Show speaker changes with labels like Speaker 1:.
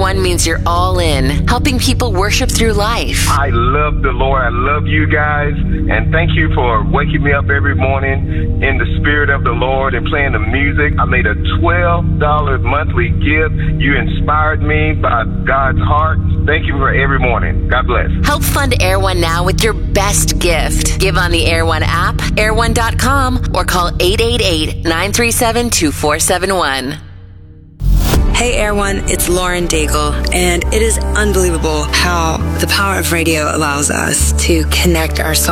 Speaker 1: One means you're all in, helping people worship through life.
Speaker 2: I love the Lord. I love you guys. And thank you for waking me up every morning in the spirit of the Lord and playing the music. I made a $12 monthly gift. You inspired me by God's heart. Thank you for every morning. God bless.
Speaker 1: Help fund Air One now with your best gift. Give on the Air One app, air1.com, or call 888-937-2471.
Speaker 3: Hey Air One, it's Lauren Daigle, and it is unbelievable how the power of radio allows us to connect our souls